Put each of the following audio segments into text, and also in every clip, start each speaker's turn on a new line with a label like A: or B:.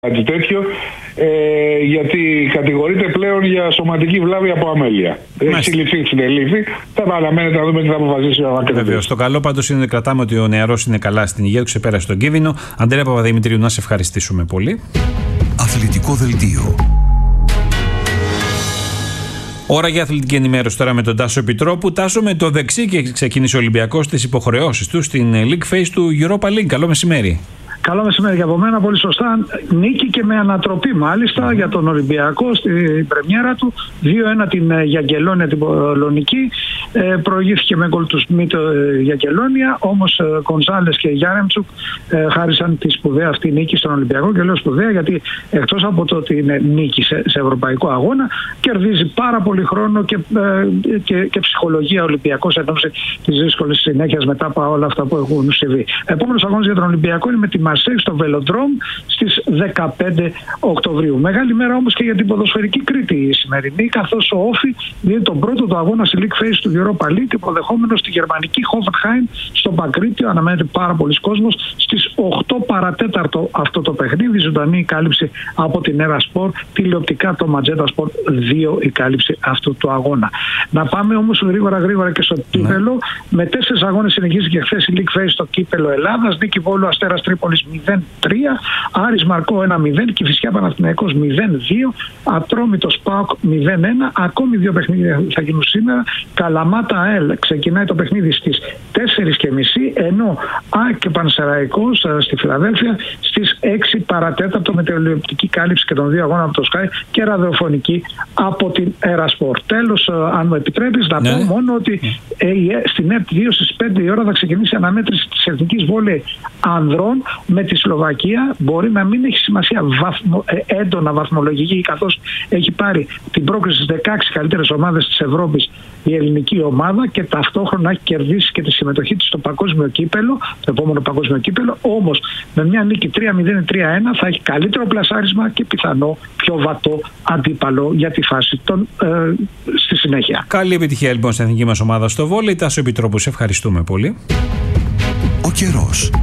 A: κάτι τέτοιο, γιατί κατηγορείται πλέον για σωματική βλάβη από αμέλεια. Έχει συλληφθεί, συνελήφθη. Θα αναμένεται να δούμε τι θα αποφασίσει ο ανακριτής.
B: Βεβαίως. Το καλό πάντως είναι ότι κρατάμε ότι ο νεαρός είναι καλά στην υγεία του, ξεπέρασε τον κίνδυνο. Αντρέα Παπαδημητρίου, να σε ευχαριστήσουμε πολύ.
C: Αθλητικό δελτίο.
B: Ώρα για αθλητική ενημέρωση τώρα με τον Τάσο Επιτρόπου. Τάσο, με το δεξί και ξεκίνησε ο Ολυμπιακός τις υποχρεώσεις του στην League Phase του Europa League. Καλό μεσημέρι.
D: Καλό μεσημέρι για από μένα, πολύ σωστά. Νίκη και με ανατροπή μάλιστα για τον Ολυμπιακό στην πρεμιέρα του. 2-1 την Γιαγκελόνια την Πολωνική. Προηγήθηκε με γκολ του Σμιτ Γιαγκελόνια. Όμως Γκονζάλες και Γιάρεμτσουκ χάρισαν τη σπουδαία αυτή νίκη στον Ολυμπιακό. Και λέω σπουδαία γιατί εκτός από το ότι είναι νίκη σε ευρωπαϊκό αγώνα, κερδίζει πάρα πολύ χρόνο και ψυχολογία ο Ολυμπιακός εν ώψη τη δύσκολη συνέχεια μετά από όλα αυτά που έχουν συμβεί. Επόμενος αγώνας για τον Ολυμπιακό είναι με τη Μαρσέη στο Βελοντρόμ στις 15 Οκτωβρίου. Μεγάλη μέρα όμως και για την ποδοσφαιρική Κρήτη η σημερινή, καθώς ο Όφι δίνει τον πρώτο του αγώνα στη League Phase του Europa League, υποδεχόμενο στη γερμανική Hoffenheim στο Παγκρίτιο. Αναμένεται πάρα πολλοί κόσμος. Στις 8 παρατέταρτο αυτό το παιχνίδι, ζωντανή κάλυψη από την Έρα Σπορ, τηλεοπτικά το Magenta Sport 2 η κάλυψη αυτού του αγώνα. Να πάμε όμως γρήγορα και στο κύπελο. Με 4 αγώνες συνεχίστηκε χθες η League Phase στο κύπελο Ελλάδας. Νίκη Βόλου Αστέρας Τρίπολης 0-3, Άρης Μαρκό 1-0, Κηφισιά Παναθηναϊκός 0-2, Ατρόμητος ΠΑΟΚ 0-1. Ακόμη 2 παιχνίδια θα γίνουν σήμερα. Καλαμάτα ΑΕΛ ξεκινάει το παιχνίδι στις 4:30, ενώ ΑΕΚ και Πανσεραϊκός στη Φιλαδέλφια στις 6 παρατέταρτο με τηλεοπτική κάλυψη και των 2 αγώνων από το Sky και ραδιοφωνική από την Ερασπορ. Τέλος, αν μου επιτρέπεις, να πω μόνο ότι στην ΕΠ 2 στις 5 η ώρα θα ξεκινήσει η αναμέτρηση της Εθνικής Βόλεϊ Ανδρών με τη Σλοβακία. Μπορεί να μην έχει σημασία έντονα βαθμολογική, καθώς έχει πάρει την πρόκριση στις 16 καλύτερες ομάδες της Ευρώπης η ελληνική ομάδα και ταυτόχρονα έχει κερδίσει και τη συμμετοχή της στο παγκόσμιο κύπελο, το επόμενο παγκόσμιο κύπελο. Όμως με μια νίκη 3-0-3-1 θα έχει καλύτερο πλασάρισμα και πιθανό πιο βατό αντίπαλο για τη φάση στη συνέχεια.
B: Καλή επιτυχία λοιπόν στην εθνική μας ομάδα στο βόλεϊ. Τάσο Επιτρόπου, σε ευχαριστούμε πολύ.
C: Ο καιρός.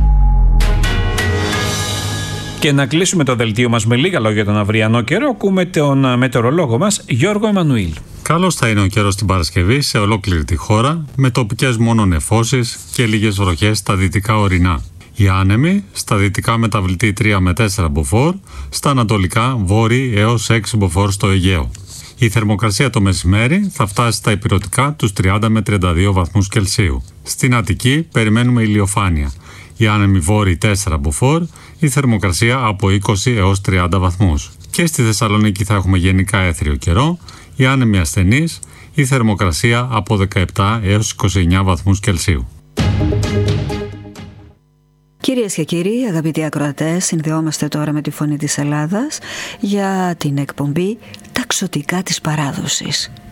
B: Και να κλείσουμε το δελτίο μας με λίγα λόγια για τον αυριανό καιρό. Ακούμε τον μετεωρολόγο μας Γιώργο Εμμανουήλ.
E: Καλώς θα είναι ο καιρός την Παρασκευή σε ολόκληρη τη χώρα, με τοπικές μόνο νεφώσεις και λίγες βροχές στα δυτικά ορεινά. Οι άνεμοι στα δυτικά μεταβλητή 3 με 4 μποφόρ, στα ανατολικά βόρειοι έως 6 μποφόρ στο Αιγαίο. Η θερμοκρασία το μεσημέρι θα φτάσει στα ηπειρωτικά τους 30 με 32 βαθμούς Κελσίου. Στην Αττική περιμένουμε ηλιοφάνεια. Οι άνεμοι βόρειοι 4 μποφόρ, η θερμοκρασία από 20 έως 30 βαθμούς. Και στη Θεσσαλονίκη θα έχουμε γενικά έθριο καιρό, οι άνεμοι ασθενείς, η θερμοκρασία από 17 έως 29 βαθμούς Κελσίου.
F: Κυρίες και κύριοι, αγαπητοί ακροατές, συνδεόμαστε τώρα με τη Φωνή της Ελλάδας για την εκπομπή «Τα ξωτικά της παράδοσης».